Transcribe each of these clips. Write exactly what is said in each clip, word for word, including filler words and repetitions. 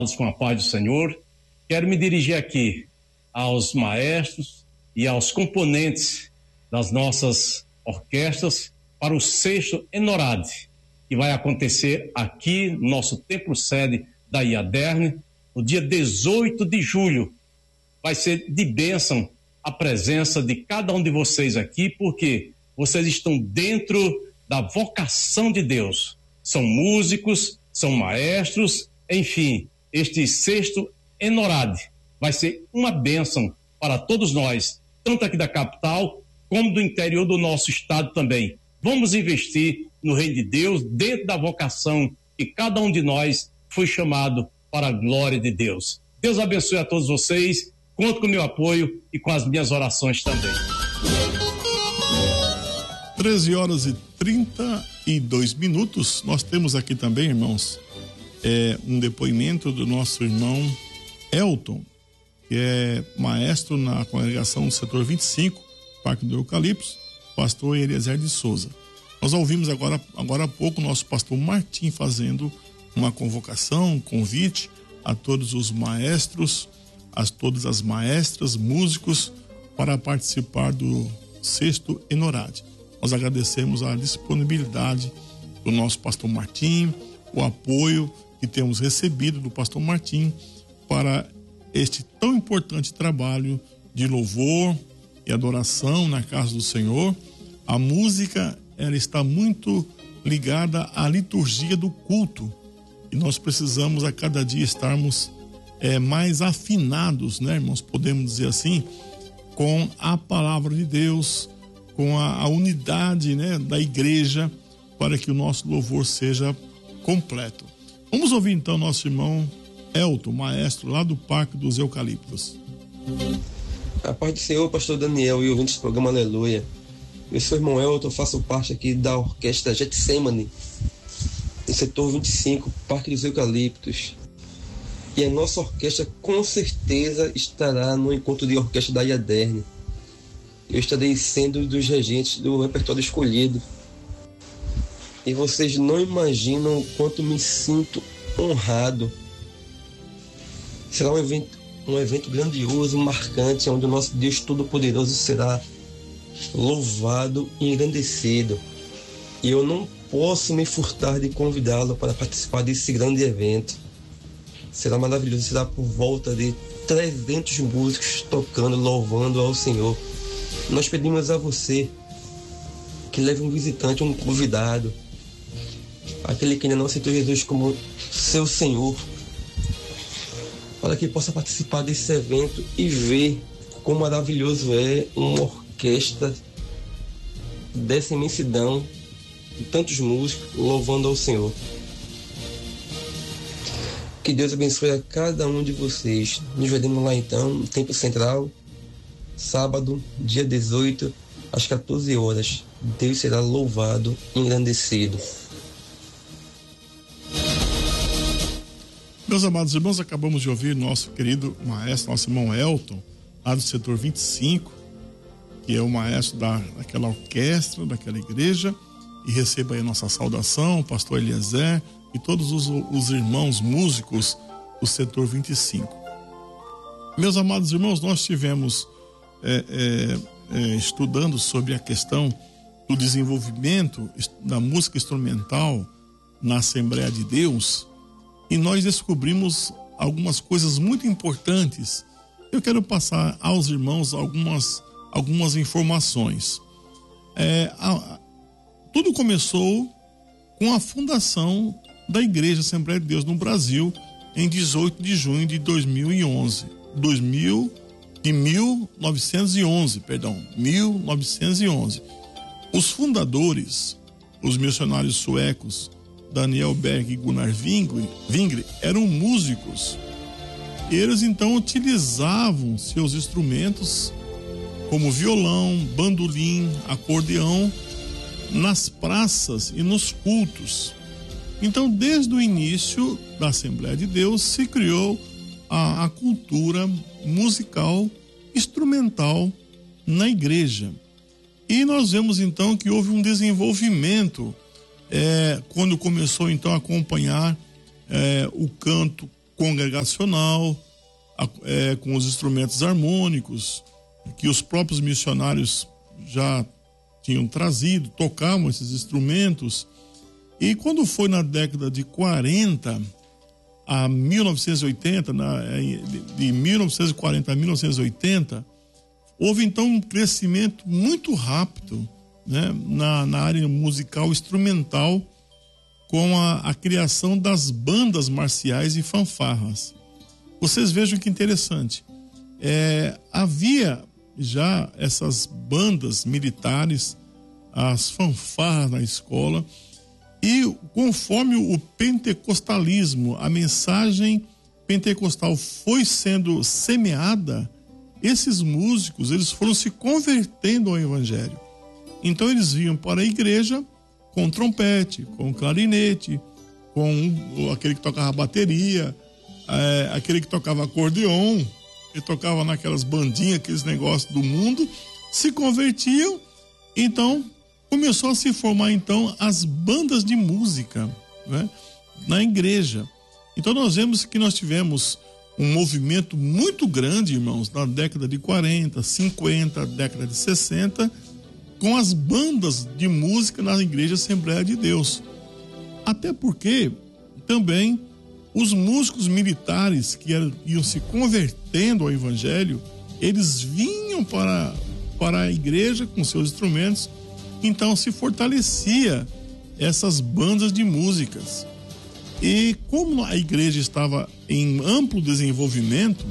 Com a paz do Senhor, quero me dirigir aqui aos maestros e aos componentes das nossas orquestras para o sexto Enorade, que vai acontecer aqui no nosso templo sede da IADERN, no dia dezoito de julho. Vai ser de bênção a presença de cada um de vocês aqui, porque vocês estão dentro da vocação de Deus. São músicos, são maestros, enfim. Este sexto Enorade vai ser uma bênção para todos nós, tanto aqui da capital como do interior do nosso estado também. Vamos investir no reino de Deus, dentro da vocação que cada um de nós foi chamado para a glória de Deus. Deus abençoe a todos vocês, conto com o meu apoio e com as minhas orações também. treze horas e trinta e dois minutos, nós temos aqui também, irmãos, É um depoimento do nosso irmão Elton, que é maestro na congregação do setor vinte e cinco, Parque do Eucalipto, pastor Eliezer de Souza. Nós ouvimos agora, agora há pouco o nosso pastor Martim fazendo uma convocação, um convite a todos os maestros, a todas as maestras, músicos, para participar do sexto Enorade. Nós agradecemos a disponibilidade do nosso pastor Martim, o apoio que temos recebido do pastor Martim para este tão importante trabalho de louvor e adoração na casa do Senhor. A música, ela está muito ligada à liturgia do culto e nós precisamos a cada dia estarmos é, mais afinados, né, irmãos, podemos dizer assim, com a palavra de Deus, com a, a unidade, né, da igreja, para que o nosso louvor seja completo. Vamos ouvir então nosso irmão Elton, maestro lá do Parque dos Eucaliptos. A paz do Senhor, pastor Daniel e ouvintes do programa Aleluia. Eu sou o irmão Elton, faço parte aqui da orquestra Getsemane, no setor vinte e cinco, Parque dos Eucaliptos. E a nossa orquestra com certeza estará no encontro de orquestra da IADERN. Eu estarei sendo um dos regentes do repertório escolhido. E vocês não imaginam o quanto me sinto honrado. Será um evento, um evento grandioso, marcante, onde o nosso Deus Todo-Poderoso será louvado e engrandecido. E eu não posso me furtar de convidá-lo para participar desse grande evento. Será maravilhoso, será por volta de trezentos músicos tocando, louvando ao Senhor. Nós pedimos a você que leve um visitante, um convidado, aquele que ainda não aceitou Jesus como seu Senhor, para que possa participar desse evento e ver quão maravilhoso é uma orquestra dessa imensidão de tantos músicos louvando ao Senhor. Que Deus abençoe a cada um de vocês. Nos veremos lá então, no Templo Central, sábado, dia dezoito, às quatorze horas. Deus será louvado e engrandecido. Meus amados irmãos, acabamos de ouvir nosso querido maestro, nosso irmão Elton, lá do setor vinte e cinco, que é o maestro da, daquela orquestra, daquela igreja, e receba aí a nossa saudação, o pastor Eliezer e todos os, os irmãos músicos do setor vinte e cinco. Meus amados irmãos, nós tivemos é, é, é, estudando sobre a questão do desenvolvimento da música instrumental na Assembleia de Deus, e nós descobrimos algumas coisas muito importantes. Eu quero passar aos irmãos algumas, algumas informações. É, a, tudo começou com a fundação da Igreja Assembleia de Deus no Brasil em dezoito de junho de dois mil e onze. dois mil, de mil novecentos e onze, perdão, mil novecentos e onze. Os fundadores, os missionários suecos Daniel Berg e Gunnar Wingre, eram músicos. Eles então utilizavam seus instrumentos como violão, bandolim, acordeão nas praças e nos cultos. Então, desde o início da Assembleia de Deus se criou a, a cultura musical instrumental na igreja. E nós vemos então que houve um desenvolvimento É, quando começou então a acompanhar é, o canto congregacional, é, com os instrumentos harmônicos, que os próprios missionários já tinham trazido, tocavam esses instrumentos. E quando foi na década de quarenta a mil novecentos e oitenta, na, de mil novecentos e quarenta a mil novecentos e oitenta, houve então um crescimento muito rápido, né, na, na área musical instrumental, com a, a criação das bandas marciais e fanfarras. Vocês vejam que interessante. É, havia já essas bandas militares, as fanfarras na escola, e conforme o pentecostalismo, a mensagem pentecostal foi sendo semeada, esses músicos, eles foram se convertendo ao evangelho. Então eles vinham para a igreja com trompete, com clarinete, com aquele que tocava bateria, é, aquele que tocava acordeon, que tocava naquelas bandinhas, aqueles negócios do mundo, se convertiam. Então começou a se formar então as bandas de música, né, na igreja. Então nós vemos que nós tivemos um movimento muito grande, irmãos, na década de quarenta, cinquenta, década de sessenta, com as bandas de música na Igreja Assembleia de Deus. Até porque também os músicos militares que eram, iam se convertendo ao evangelho, eles vinham para, para a igreja com seus instrumentos, então se fortalecia essas bandas de músicas. E como a igreja estava em amplo desenvolvimento,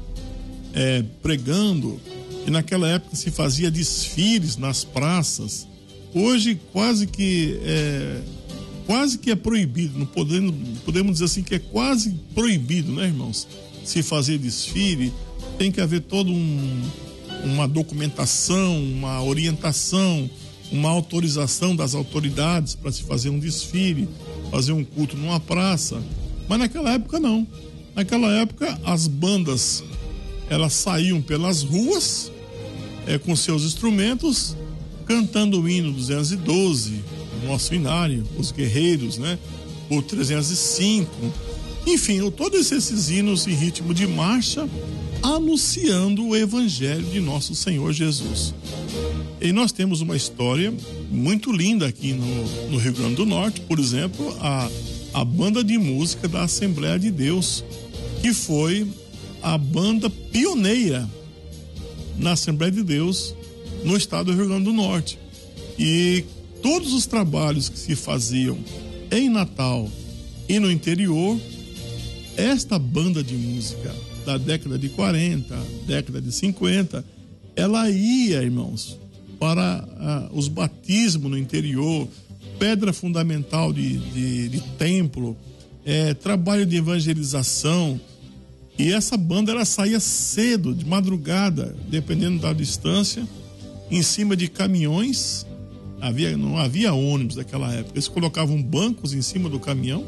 é, pregando, e naquela época se fazia desfiles nas praças, hoje quase que é, quase que é proibido, não podemos, podemos dizer assim que é quase proibido, né, irmãos? Se fazer desfile, tem que haver toda um, uma documentação, uma orientação, uma autorização das autoridades para se fazer um desfile, fazer um culto numa praça. Mas naquela época não. Naquela época as bandas, elas saíam pelas ruas é, com seus instrumentos, cantando o hino duzentos e doze, o nosso hinário, os guerreiros, né? O trezentos e cinco, enfim, todos esses hinos em ritmo de marcha, anunciando o evangelho de nosso Senhor Jesus. E nós temos uma história muito linda aqui no, no Rio Grande do Norte, por exemplo, a, a banda de música da Assembleia de Deus, que foi a banda pioneira na Assembleia de Deus no estado do Rio Grande do Norte. E todos os trabalhos que se faziam em Natal e no interior, esta banda de música da década de quarenta, década de cinquenta, ela ia, irmãos, para uh, os batismos no interior, pedra fundamental de, de, de templo, é, trabalho de evangelização. E essa banda, ela saía cedo, de madrugada, dependendo da distância, em cima de caminhões. Havia, não havia ônibus naquela época. Eles colocavam bancos em cima do caminhão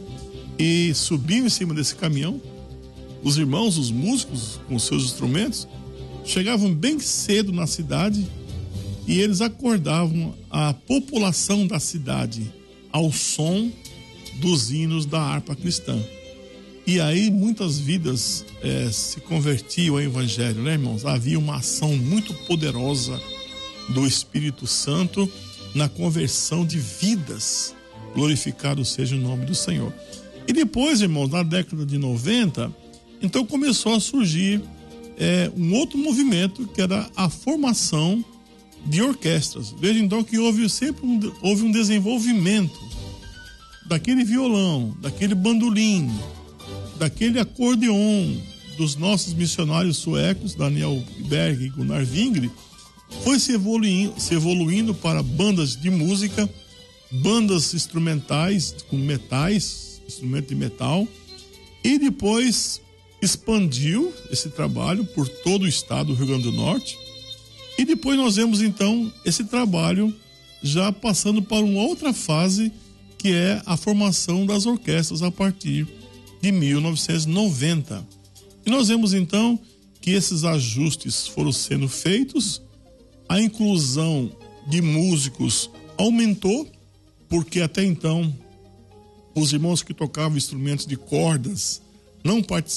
e subiam em cima desse caminhão. Os irmãos, os músicos, com seus instrumentos, chegavam bem cedo na cidade e eles acordavam a população da cidade ao som dos hinos da harpa cristã. E aí muitas vidas é, se convertiam ao evangelho, né, irmãos? Havia uma ação muito poderosa do Espírito Santo na conversão de vidas. Glorificado seja o nome do Senhor. E depois, irmãos, na década de noventa, então começou a surgir é, um outro movimento, que era a formação de orquestras. Veja então que houve sempre um, houve um desenvolvimento daquele violão, daquele bandolim, daquele acordeon dos nossos missionários suecos, Daniel Berg e Gunnar Wingre, foi se evoluindo, se evoluindo para bandas de música, bandas instrumentais com metais, instrumento de metal, e depois expandiu esse trabalho por todo o estado do Rio Grande do Norte. E depois nós vemos então esse trabalho já passando para uma outra fase, que é a formação das orquestras a partir de mil novecentos e noventa. E nós vemos então que esses ajustes foram sendo feitos, a inclusão de músicos aumentou, porque até então os irmãos que tocavam instrumentos de cordas não participa